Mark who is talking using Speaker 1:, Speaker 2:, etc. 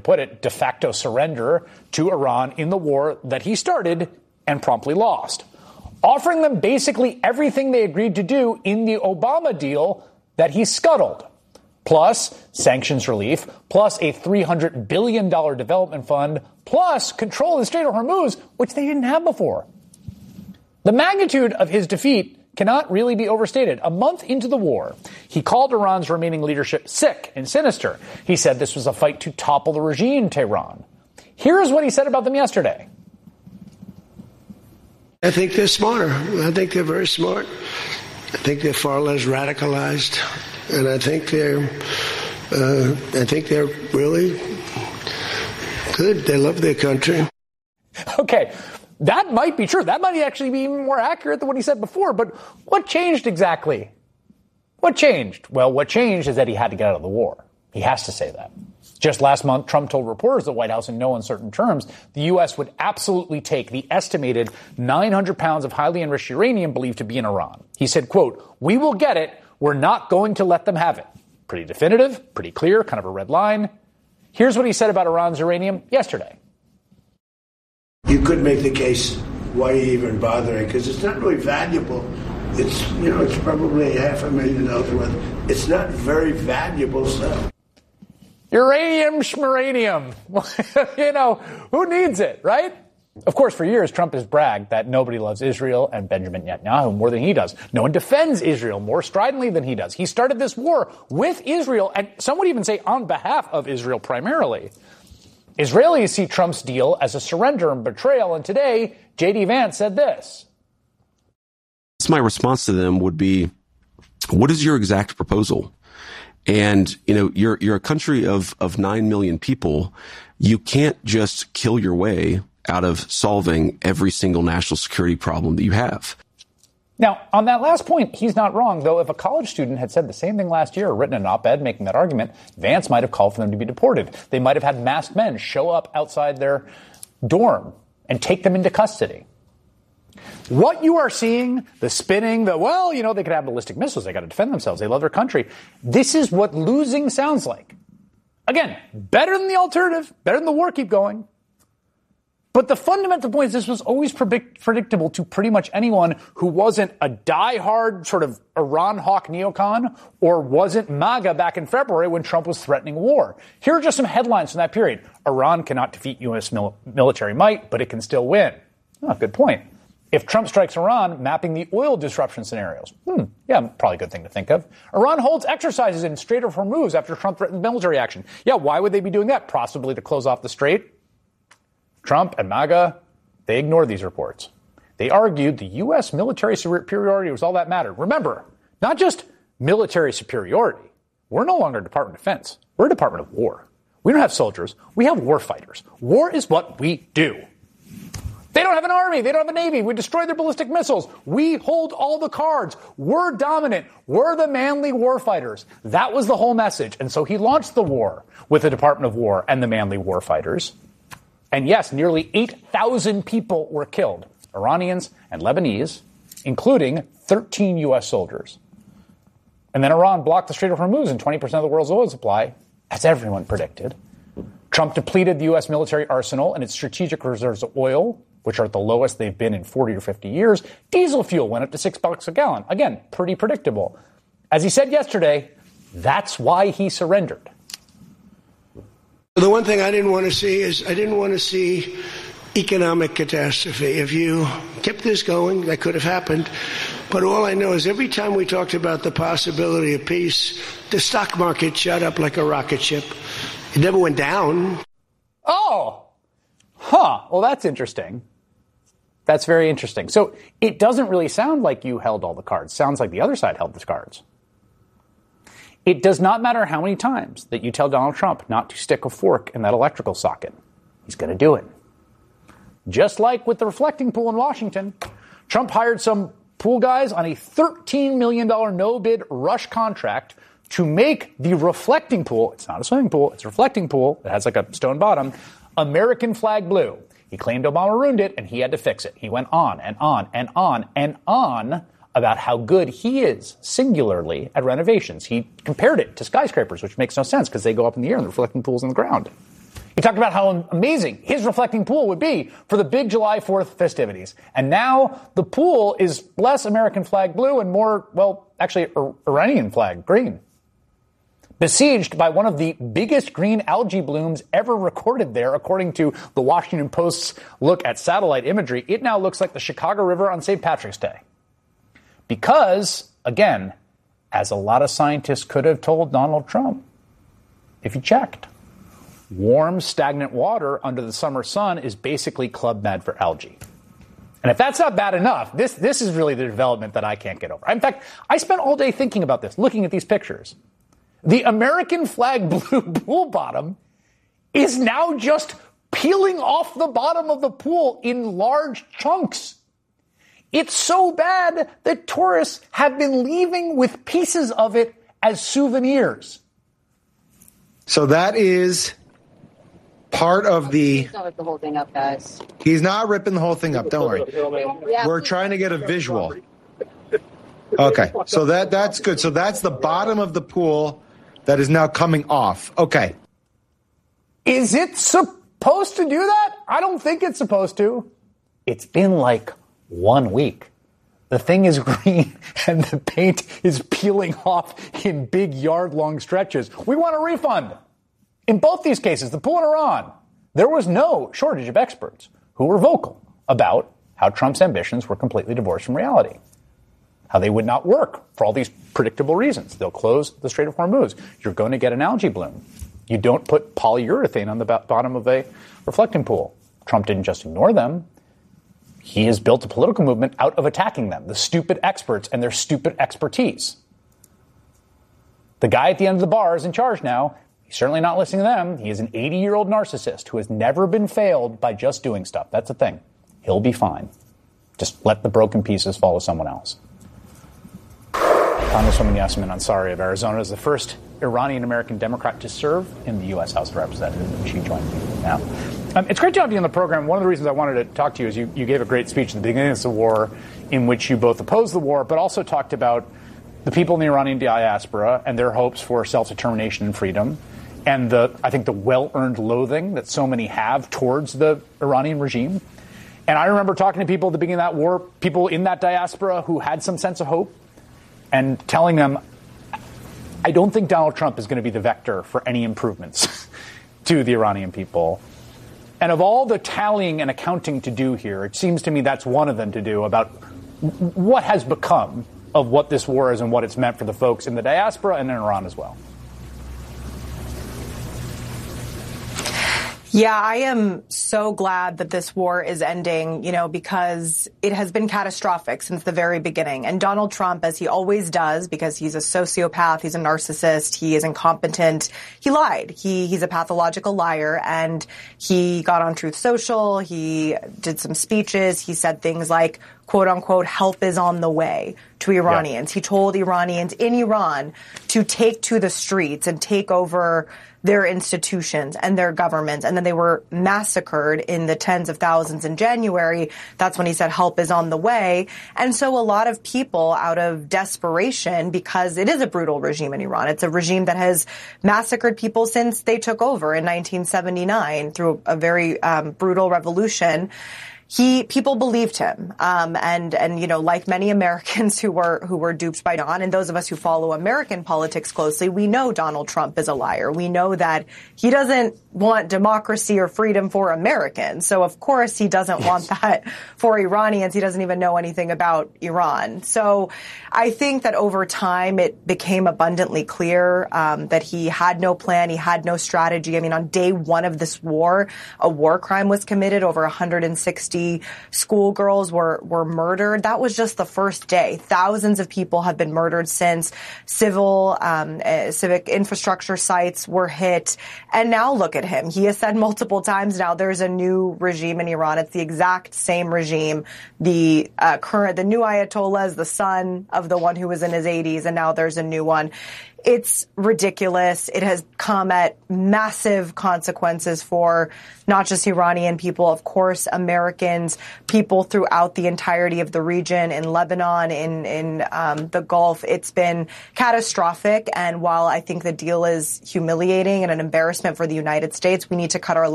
Speaker 1: put it, de facto surrender to Iran in the war that he started and promptly lost, offering them basically everything they agreed to do in the Obama deal that he scuttled, plus sanctions relief, plus a $300 billion development fund, plus control of the Strait of Hormuz, which they didn't have before. The magnitude of his defeat cannot really be overstated. A month into the war, he called Iran's remaining leadership sick and sinister. He said this was a fight to topple the regime in Tehran. Here's what he said about them yesterday.
Speaker 2: I think they're smarter. I think they're very smart. I think they're far less radicalized. And I think they're really good. They love their country.
Speaker 1: Okay. That might be true. That might actually be even more accurate than what he said before. But what changed exactly? What changed? Well, what changed is that he had to get out of the war. He has to say that. Just last month, Trump told reporters at the White House in no uncertain terms the U.S. would absolutely take the estimated 900 pounds of highly enriched uranium believed to be in Iran. He said, quote, "We will get it. We're not going to let them have it." Pretty definitive, pretty clear, kind of a red line. Here's what he said about Iran's uranium yesterday.
Speaker 2: You could make the case, why are you even bothering? Because it's not really valuable. It's, it's probably $500,000 worth. It's not very valuable stuff.
Speaker 1: Uranium schmeranium. Who needs it, right? Of course, for years, Trump has bragged that nobody loves Israel and Benjamin Netanyahu more than he does. No one defends Israel more stridently than he does. He started this war with Israel, and some would even say on behalf of Israel primarily. Israelis see Trump's deal as a surrender and betrayal, and today, J.D. Vance said this.
Speaker 3: My response to them would be, what is your exact proposal? And, you're a country of 9 million people. You can't just kill your way out of solving every single national security problem that you have.
Speaker 1: Now, on that last point, he's not wrong, though. If a college student had said the same thing last year or written an op-ed making that argument, Vance might have called for them to be deported. They might have had masked men show up outside their dorm and take them into custody. What you are seeing, the spinning, they could have ballistic missiles. They got to defend themselves. They love their country. This is what losing sounds like. Again, better than the alternative, better than the war keep going. But the fundamental point is this was always predictable to pretty much anyone who wasn't a diehard sort of Iran hawk neocon or wasn't MAGA back in February when Trump was threatening war. Here are just some headlines from that period. Iran cannot defeat U.S. military might, but it can still win. Oh, good point. If Trump strikes Iran, mapping the oil disruption scenarios. Probably a good thing to think of. Iran holds exercises in Strait of Hormuz after Trump threatened military action. Yeah, why would they be doing that? Possibly to close off the strait. Trump and MAGA, they ignored these reports. They argued the U.S. military superiority was all that mattered. Remember, not just military superiority. We're no longer a Department of Defense. We're a Department of War. We don't have soldiers. We have war fighters. War is what we do. They don't have an army. They don't have a navy. We destroy their ballistic missiles. We hold all the cards. We're dominant. We're the manly war fighters. That was the whole message. And so he launched the war with the Department of War and the manly war fighters. And yes, nearly 8,000 people were killed, Iranians and Lebanese, including 13 U.S. soldiers. And then Iran blocked the Strait of Hormuz and 20% of the world's oil supply, as everyone predicted. Trump depleted the U.S. military arsenal and its strategic reserves of oil, which are at the lowest they've been in 40 or 50 years. Diesel fuel went up to $6 a gallon. Again, pretty predictable. As he said yesterday, that's why he surrendered.
Speaker 2: The one thing I didn't want to see economic catastrophe. If you kept this going, that could have happened. But all I know is every time we talked about the possibility of peace, the stock market shot up like a rocket ship. It never went down.
Speaker 1: Oh, well, that's interesting. That's very interesting. So it doesn't really sound like you held all the cards. Sounds like the other side held the cards. It does not matter how many times that you tell Donald Trump not to stick a fork in that electrical socket. He's going to do it. Just like with the reflecting pool in Washington, Trump hired some pool guys on a $13 million no-bid rush contract to make the reflecting pool, it's not a swimming pool, it's a reflecting pool that has like a stone bottom, American flag blue. He claimed Obama ruined it and he had to fix it. He went on and on and on and on about how good he is singularly at renovations. He compared it to skyscrapers, which makes no sense because they go up in the air and the reflecting pool's on the ground. He talked about how amazing his reflecting pool would be for the big July 4th festivities. And now the pool is less American flag blue and more, well, actually Iranian flag green. Besieged by one of the biggest green algae blooms ever recorded there, according to the Washington Post's look at satellite imagery, it now looks like the Chicago River on St. Patrick's Day. Because, again, as a lot of scientists could have told Donald Trump, if he checked, warm, stagnant water under the summer sun is basically Club Med for algae. And if that's not bad enough, this is really the development that I can't get over. In fact, I spent all day thinking about this, looking at these pictures. The American flag blue pool bottom is now just peeling off the bottom of the pool in large chunks. It's so bad that tourists have been leaving with pieces of it as souvenirs.
Speaker 4: So that is part of the...
Speaker 5: He's not ripping the whole thing up, guys.
Speaker 4: He's not ripping the whole thing up, don't worry. We're trying to get a visual. Okay, so that's good. So that's the bottom of the pool that is now coming off. Okay.
Speaker 1: Is it supposed to do that? I don't think it's supposed to. It's been like 1 week. The thing is green and the paint is peeling off in big yard-long stretches. We want a refund. In both these cases, the pool in Iran, there was no shortage of experts who were vocal about how Trump's ambitions were completely divorced from reality. How they would not work for all these predictable reasons. They'll close the Strait of Hormuz. You're going to get an algae bloom. You don't put polyurethane on the bottom of a reflecting pool. Trump didn't just ignore them. He has built a political movement out of attacking them, the stupid experts and their stupid expertise. The guy at the end of the bar is in charge now. He's certainly not listening to them. He is an 80-year-old narcissist who has never been failed by just doing stuff. That's the thing. He'll be fine. Just let the broken pieces fall to someone else. Congresswoman Yasmin Ansari of Arizona is the first Iranian-American Democrat to serve in the U.S. House of Representatives, and she joined me now. It's great to have you on the program. One of the reasons I wanted to talk to you is you gave a great speech at the beginning of the war in which you both opposed the war, but also talked about the people in the Iranian diaspora and their hopes for self-determination and freedom, and I think the well-earned loathing that so many have towards the Iranian regime. And I remember talking to people at the beginning of that war, people in that diaspora who had some sense of hope, and telling them, I don't think Donald Trump is going to be the vector for any improvements to the Iranian people. And of all the tallying and accounting to do here, it seems to me that's one of them to do about what has become of what this war is and what it's meant for the folks in the diaspora and in Iran as well.
Speaker 6: Yeah, I am so glad that this war is ending, because it has been catastrophic since the very beginning. And Donald Trump, as he always does, because he's a sociopath, he's a narcissist, he is incompetent, he lied. He's a pathological liar, and he got on Truth Social, he did some speeches, he said things like, quote unquote, help is on the way to Iranians. Yeah. He told Iranians in Iran to take to the streets and take over their institutions and their governments. And then they were massacred in the tens of thousands in January. That's when he said help is on the way. And so a lot of people, out of desperation, because it is a brutal regime in Iran, it's a regime that has massacred people since they took over in 1979 through a very brutal revolution. People believed him. And like many Americans who were duped by Don, and those of us who follow American politics closely, we know Donald Trump is a liar. We know that he doesn't want democracy or freedom for Americans. So of course he doesn't want that for Iranians. He doesn't even know anything about Iran. So I think that over time it became abundantly clear, that he had no plan. He had no strategy. I mean, on day one of this war, a war crime was committed. Over 160 schoolgirls were murdered. That was just the first day. Thousands of people have been murdered since. Civic infrastructure sites were hit. And now look at him. He has said multiple times now there's a new regime in Iran. It's the exact same regime. The new Ayatollah is the son of the one who was in his 80s, and now there's a new one. It's ridiculous. It has come at massive consequences for not just Iranian people, of course, Americans, people throughout the entirety of the region, in Lebanon, in the Gulf. It's been catastrophic. And while I think the deal is humiliating and an embarrassment for the United States, we need to cut our